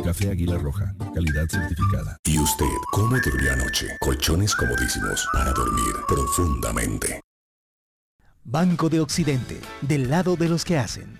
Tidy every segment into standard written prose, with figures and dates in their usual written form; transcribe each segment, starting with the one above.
Café Águila Roja, calidad certificada. ¿Y usted cómo durmió anoche? Colchones comodísimos para dormir profundamente. Banco de Occidente, del lado de los que hacen.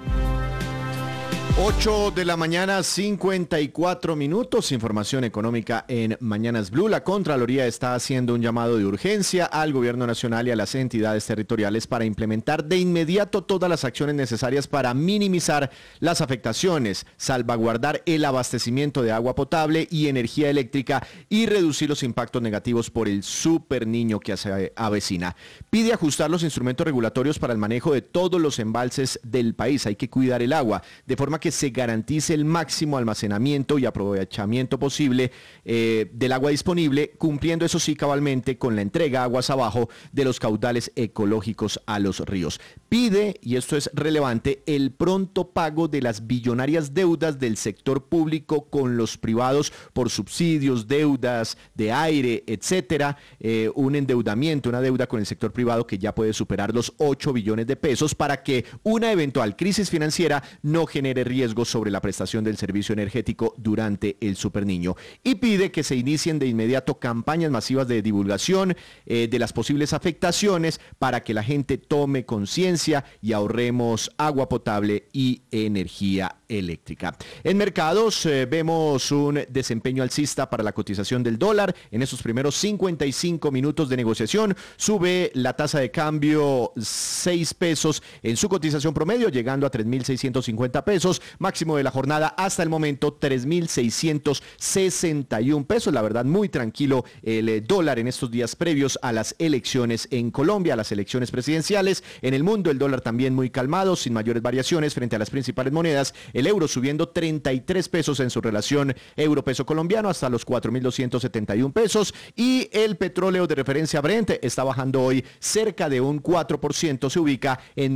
8 de la mañana, 54 minutos. Información económica en Mañanas Blue. La Contraloría está haciendo un llamado de urgencia al Gobierno Nacional y a las entidades territoriales para implementar de inmediato todas las acciones necesarias para minimizar las afectaciones, salvaguardar el abastecimiento de agua potable y energía eléctrica y reducir los impactos negativos por el Super Niño que se avecina. Pide ajustar los instrumentos regulatorios para el manejo de todos los embalses del país. Hay que cuidar el agua, de forma que se garantice el máximo almacenamiento y aprovechamiento posible del agua disponible, cumpliendo eso sí cabalmente con la entrega aguas abajo de los caudales ecológicos a los ríos. Pide, y esto es relevante, el pronto pago de las billonarias deudas del sector público con los privados por subsidios, deudas de aire, etcétera, un endeudamiento, una deuda con el sector privado que ya puede superar los 8 billones de pesos para que una eventual crisis financiera no genere riesgos sobre la prestación del servicio energético durante el Super Niño. Y pide que se inicien de inmediato campañas masivas de divulgación de las posibles afectaciones para que la gente tome conciencia y ahorremos agua potable y energía eléctrica. En mercados vemos un desempeño alcista para la cotización del dólar. En estos primeros 55 minutos de negociación sube la tasa de cambio 6 pesos en su cotización promedio, llegando a 3.650 pesos. Máximo de la jornada hasta el momento 3.661 pesos. La verdad, muy tranquilo el dólar en estos días previos a las elecciones en Colombia, a las elecciones presidenciales. En el mundo el dólar también muy calmado, sin mayores variaciones frente a las principales monedas. El euro subiendo 33 pesos en su relación euro-peso colombiano hasta los 4.271 pesos. Y el petróleo de referencia Brent está bajando hoy cerca de un 4%. Se ubica en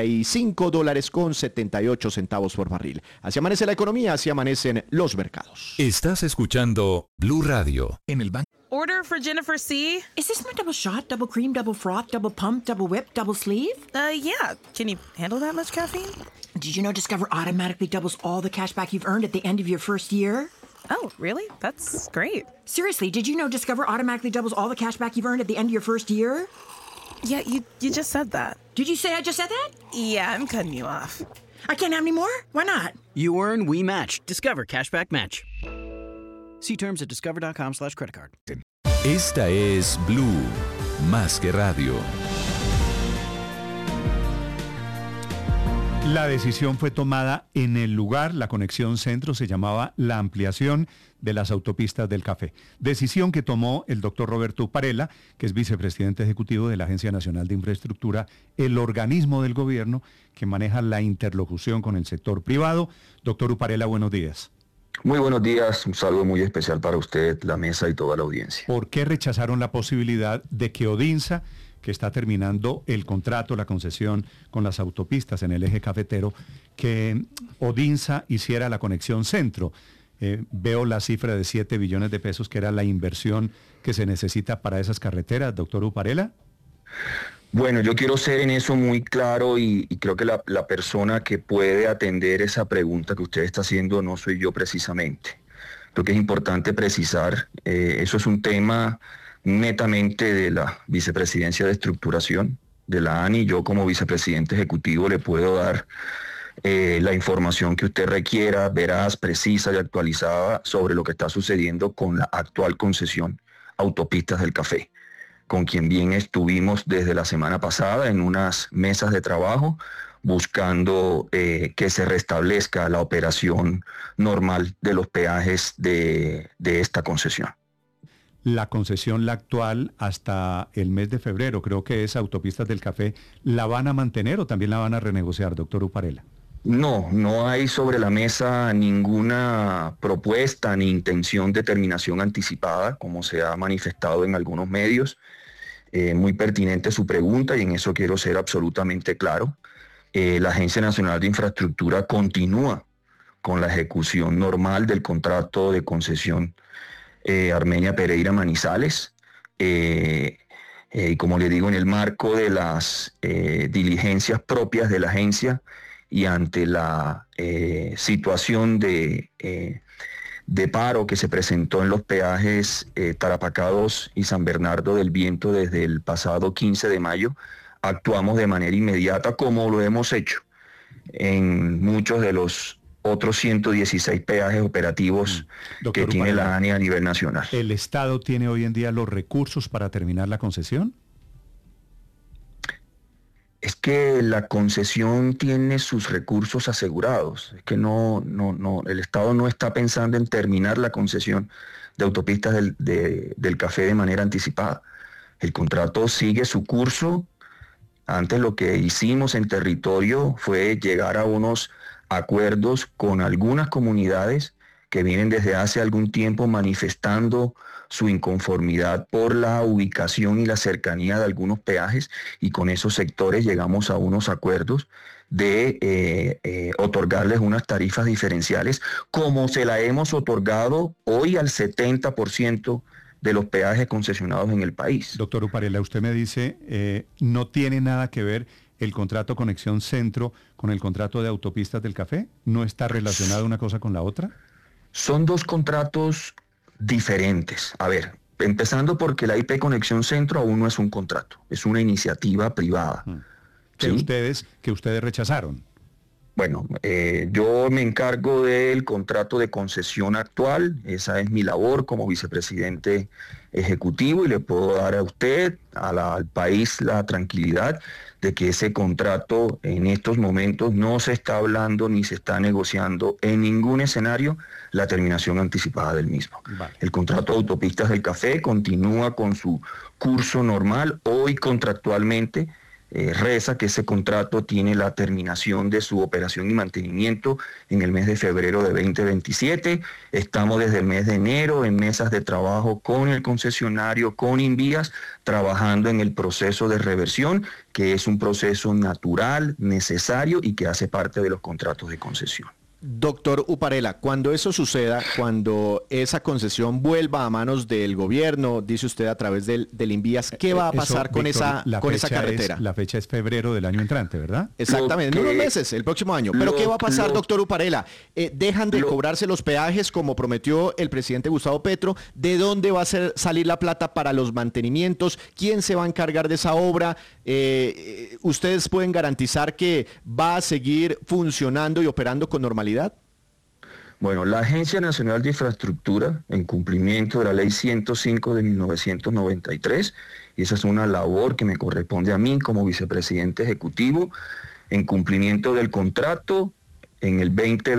$95.78 por barril. Así amanece la economía, así amanecen los mercados. Estás escuchando Blue Radio. En el banco. Order for Jennifer C. Is this my double shot, double cream, double froth, double pump, double whip, double sleeve? Yeah. Can you handle that much caffeine? Did you know Discover automatically doubles all the cash back you've earned at the end of your first year? Oh, really? That's great. Seriously, did you know Discover automatically doubles all the cash back you've earned at the end of your first year? Yeah, you just said that. Did you say I just said that? Yeah, I'm cutting you off. I can't have any more? Why not? You earn, we match. Discover Cashback Match. See terms at discover.com/creditcard. Esta es Blue, más que radio. La decisión fue tomada en el lugar, la conexión centro se llamaba la ampliación de las autopistas del café. Decisión que tomó el doctor Roberto Uparella, que es vicepresidente ejecutivo de la Agencia Nacional de Infraestructura, el organismo del gobierno que maneja la interlocución con el sector privado. Doctor Uparella, buenos días. Muy buenos días, un saludo muy especial para usted, la mesa y toda la audiencia. ¿Por qué rechazaron la posibilidad de que Odinsa, que está terminando el contrato, la concesión con las autopistas en el eje cafetero, que Odinsa hiciera la conexión centro? Veo la cifra de 7 billones de pesos, que era la inversión que se necesita para esas carreteras, doctor Uparella. Bueno, yo quiero ser en eso muy claro y creo que la persona que puede atender esa pregunta que usted está haciendo no soy yo precisamente. Creo que es importante precisar, eso es un tema netamente de la Vicepresidencia de Estructuración de la ANI. Yo como vicepresidente ejecutivo le puedo dar la información que usted requiera, veraz, precisa y actualizada sobre lo que está sucediendo con la actual concesión Autopistas del Café, con quien bien estuvimos desde la semana pasada en unas mesas de trabajo buscando que se restablezca la operación normal de los peajes de esta concesión. La concesión, la actual, hasta el mes de febrero, creo que es Autopistas del Café, ¿la van a mantener o también la van a renegociar, doctor Uparella? No hay sobre la mesa ninguna propuesta ni intención de terminación anticipada, como se ha manifestado en algunos medios. Muy pertinente su pregunta y en eso quiero ser absolutamente claro. La Agencia Nacional de Infraestructura continúa con la ejecución normal del contrato de concesión Armenia Pereira Manizales. Y como le digo, en el marco de las diligencias propias de la agencia y ante la situación de paro que se presentó en los peajes Tarapacá 2 y San Bernardo del Viento desde el pasado 15 de mayo, actuamos de manera inmediata, como lo hemos hecho en muchos de los otros 116 peajes operativos que tiene la ANI a nivel nacional. ¿El Estado tiene hoy en día los recursos para terminar la concesión? Es que la concesión tiene sus recursos asegurados. Es que no, el Estado no está pensando en terminar la concesión de autopistas del café de manera anticipada. El contrato sigue su curso. Antes lo que hicimos en territorio fue llegar a unos acuerdos con algunas comunidades que vienen desde hace algún tiempo manifestando su inconformidad por la ubicación y la cercanía de algunos peajes, y con esos sectores llegamos a unos acuerdos de otorgarles unas tarifas diferenciales, como se la hemos otorgado hoy al 70% de los peajes concesionados en el país. Doctor Upparella, usted me dice, ¿no tiene nada que ver el contrato Conexión Centro con el contrato de autopistas del café? ¿No está relacionada una cosa con la otra? Son dos contratos diferentes. A ver, empezando porque la IP Conexión Centro aún no es un contrato, es una iniciativa privada. Que ustedes rechazaron. Bueno, yo me encargo del contrato de concesión actual, esa es mi labor como vicepresidente ejecutivo, y le puedo dar a usted, al país, la tranquilidad de que ese contrato en estos momentos no se está hablando ni se está negociando en ningún escenario la terminación anticipada del mismo. Vale. El contrato de autopistas del café continúa con su curso normal. Hoy contractualmente reza que ese contrato tiene la terminación de su operación y mantenimiento en el mes de febrero de 2027. Estamos desde el mes de enero en mesas de trabajo con el concesionario, con Invías, trabajando en el proceso de reversión, que es un proceso natural, necesario y que hace parte de los contratos de concesión. Doctor Upparella, cuando eso suceda, cuando esa concesión vuelva a manos del gobierno, dice usted a través del Invías, ¿qué va a pasar con esa carretera? La fecha es febrero del año entrante, ¿verdad? Exactamente, en unos meses, el próximo año. Pero ¿qué va a pasar, doctor Upparella? ¿Dejan de cobrarse los peajes como prometió el presidente Gustavo Petro? ¿De dónde va a salir la plata para los mantenimientos? ¿Quién se va a encargar de esa obra? ¿Ustedes pueden garantizar que va a seguir funcionando y operando con normalidad? Bueno, la Agencia Nacional de Infraestructura, en cumplimiento de la Ley 105 de 1993, y esa es una labor que me corresponde a mí como vicepresidente ejecutivo, en cumplimiento del contrato, en el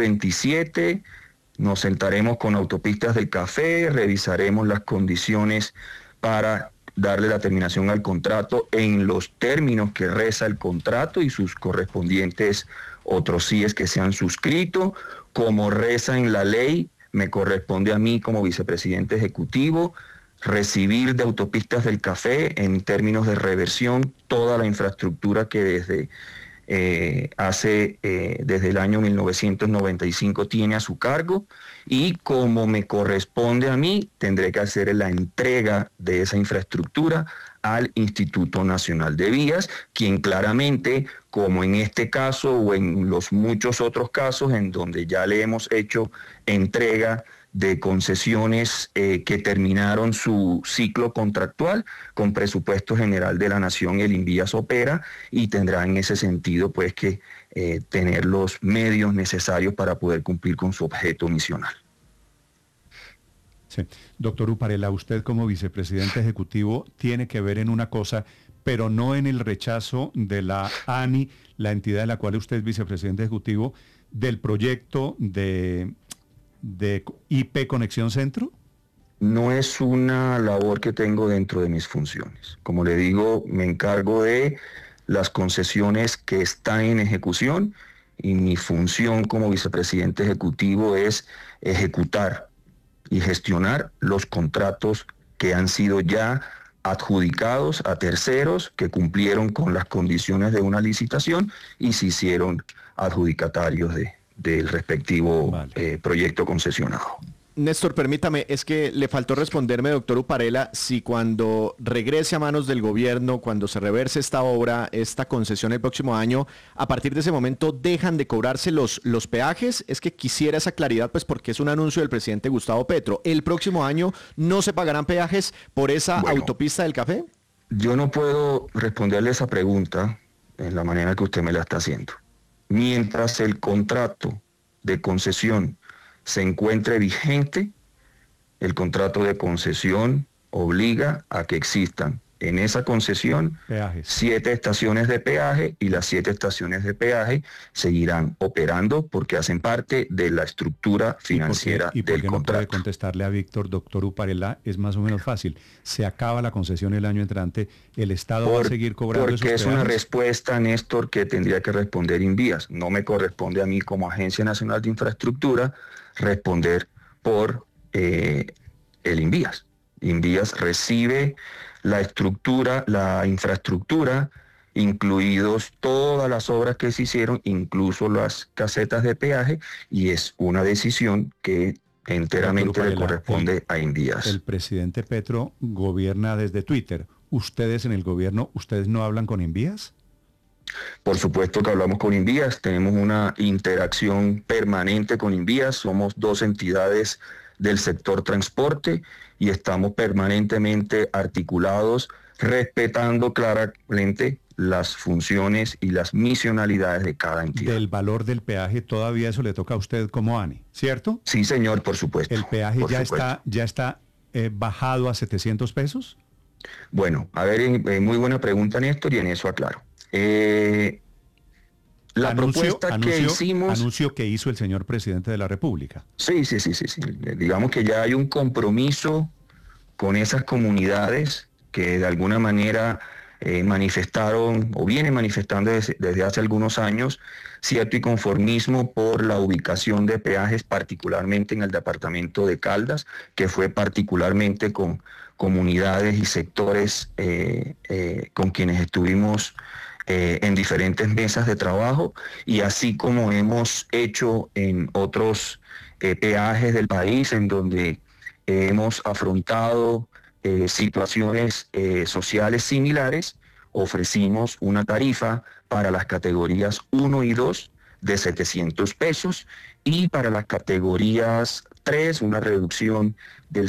2027 nos sentaremos con Autopistas del Café, revisaremos las condiciones para darle la terminación al contrato en los términos que reza el contrato y sus correspondientes otros síes que se han suscrito. Como reza en la ley, me corresponde a mí como vicepresidente ejecutivo recibir de Autopistas del Café en términos de reversión toda la infraestructura que desde el año 1995 tiene a su cargo, y como me corresponde a mí, tendré que hacer la entrega de esa infraestructura al Instituto Nacional de Vías, quien claramente, como en este caso o en los muchos otros casos en donde ya le hemos hecho entrega de concesiones que terminaron su ciclo contractual con presupuesto general de la Nación, el Invías opera y tendrá en ese sentido pues que tener los medios necesarios para poder cumplir con su objeto misional. Sí. Doctor Upparella, usted como vicepresidente ejecutivo tiene que ver en una cosa, pero no en el rechazo de la ANI, la entidad de la cual usted es vicepresidente ejecutivo, del proyecto de IP Conexión Centro. No es una labor que tengo dentro de mis funciones. Como le digo, me encargo de las concesiones que están en ejecución y mi función como vicepresidente ejecutivo es ejecutar y gestionar los contratos que han sido ya adjudicados a terceros que cumplieron con las condiciones de una licitación y se hicieron adjudicatarios del respectivo proyecto concesionado. Néstor, permítame, es que le faltó responderme, doctor Upparella, si cuando regrese a manos del gobierno, cuando se reverse esta obra, esta concesión el próximo año, a partir de ese momento dejan de cobrarse los peajes. Es que quisiera esa claridad, pues porque es un anuncio del presidente Gustavo Petro. ¿El próximo año no se pagarán peajes por esa autopista del café? Yo no puedo responderle esa pregunta en la manera que usted me la está haciendo. Mientras el contrato de concesión se encuentre vigente, el contrato de concesión obliga a que existan en esa concesión peajes. 7 estaciones de peaje, y las 7 estaciones de peaje seguirán operando porque hacen parte de la estructura financiera ¿Y por qué del no contrato. puede contestarle a Víctor, doctor Upparella? Es más o menos fácil. Se acaba la concesión el año entrante, el Estado va a seguir cobrando esos Porque es peajes. una respuesta, Néstor, que tendría que responder Invías. No me corresponde a mí como Agencia Nacional de Infraestructura responder por el Invías. Invías recibe la estructura, la infraestructura, incluidos todas las obras que se hicieron, incluso las casetas de peaje, y es una decisión que enteramente le corresponde a Invías. El presidente Petro gobierna desde Twitter. ¿Ustedes en el gobierno, ustedes no hablan con Invías? Por supuesto que hablamos con Invías, tenemos una interacción permanente con Invías, somos 2 entidades del sector transporte y estamos permanentemente articulados, respetando claramente las funciones y las misionalidades de cada entidad. Del valor del peaje, todavía eso le toca a usted como ANI, ¿cierto? Sí, señor, por supuesto. ¿El peaje por ya supuesto. está bajado a 700 pesos? Bueno, a ver, muy buena pregunta, Néstor, y en eso aclaro. La propuesta que hicimos... Anuncio que hizo el señor presidente de la República. Sí. Digamos que ya hay un compromiso con esas comunidades que de alguna manera manifestaron o vienen manifestando desde hace algunos años cierto inconformismo por la ubicación de peajes, particularmente en el departamento de Caldas, que fue particularmente con comunidades y sectores con quienes estuvimos en diferentes mesas de trabajo, y así como hemos hecho en otros peajes del país en donde hemos afrontado situaciones sociales similares, ofrecimos una tarifa para las categorías 1 y 2 de 700 pesos y para las categorías 3 una reducción del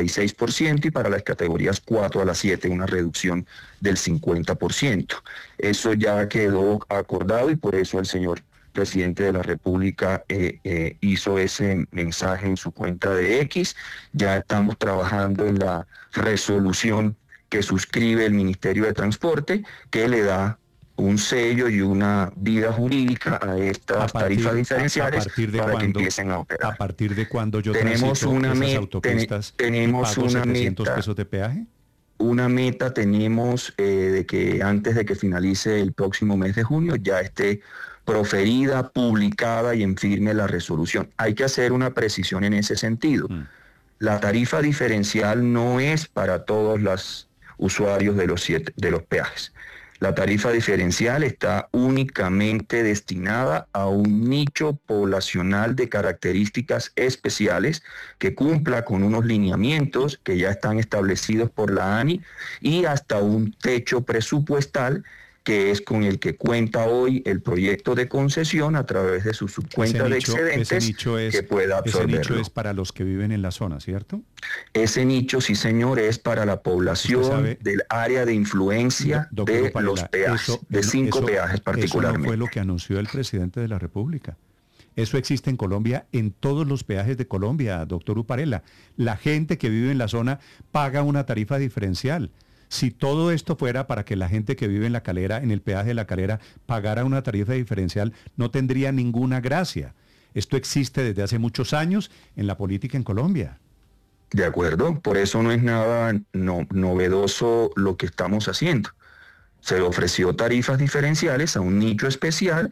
66% y para las categorías 4 a las 7 una reducción del 50%. Eso ya quedó acordado y por eso el señor presidente de la República hizo ese mensaje en su cuenta de X. Ya estamos trabajando en la resolución que suscribe el Ministerio de Transporte, que le da un sello y una vida jurídica a estas tarifas diferenciales para que empiecen a operar. ¿A partir de cuándo yo tenemos transito una esas autopistas tenemos y pago una 700 meta, pesos de peaje? Una meta tenemos de que antes de que finalice el próximo mes de junio ya esté proferida, publicada y en firme la resolución. Hay que hacer una precisión en ese sentido. La tarifa diferencial no es para todos los usuarios de los peajes. La tarifa diferencial está únicamente destinada a un nicho poblacional de características especiales que cumpla con unos lineamientos que ya están establecidos por la ANI y hasta un techo presupuestal que es con el que cuenta hoy el proyecto de concesión a través de su subcuenta de excedentes que pueda absorberlo. Ese nicho es para los que viven en la zona, ¿cierto? Ese nicho, sí señor, es para la población del área de influencia de los peajes, de 5 peajes particularmente. Eso no fue lo que anunció el presidente de la República. Eso existe en Colombia, en todos los peajes de Colombia, doctor Upparella. La gente que vive en la zona paga una tarifa diferencial. Si todo esto fuera para que la gente que vive en La Calera, en el peaje de La Calera, pagara una tarifa diferencial, no tendría ninguna gracia. Esto existe desde hace muchos años en la política en Colombia. De acuerdo, por eso no es nada novedoso lo que estamos haciendo. Se le ofreció tarifas diferenciales a un nicho especial.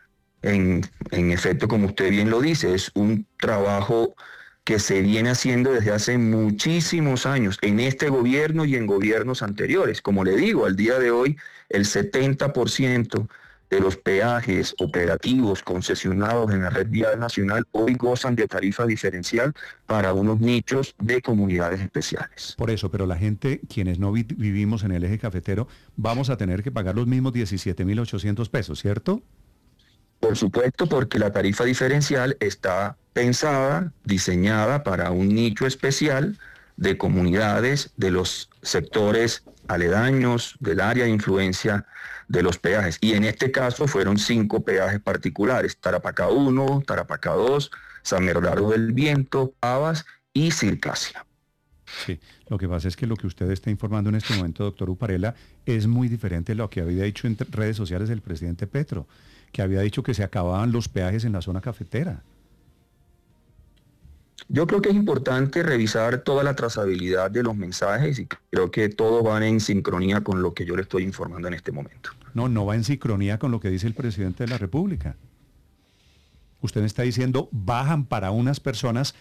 En efecto, como usted bien lo dice, es un trabajo que se viene haciendo desde hace muchísimos años, en este gobierno y en gobiernos anteriores. Como le digo, al día de hoy, el 70% de los peajes operativos concesionados en la red vial nacional hoy gozan de tarifa diferencial para unos nichos de comunidades especiales. Por eso, pero la gente, quienes no vivimos en el eje cafetero, vamos a tener que pagar los mismos 17.800 pesos, ¿cierto? Por supuesto, porque la tarifa diferencial está pensada, diseñada para un nicho especial de comunidades, de los sectores aledaños, del área de influencia de los peajes. Y en este caso fueron 5 peajes particulares: Tarapacá 1, Tarapacá 2, San Bernardo del Viento, Pavas y Circasia. Sí, lo que pasa es que lo que usted está informando en este momento, doctor Upparella, es muy diferente a lo que había dicho en redes sociales el presidente Petro, que había dicho que se acababan los peajes en la zona cafetera. Yo creo que es importante revisar toda la trazabilidad de los mensajes y creo que todo va en sincronía con lo que yo le estoy informando en este momento. No va en sincronía con lo que dice el presidente de la República. Usted me está diciendo, bajan para unas personas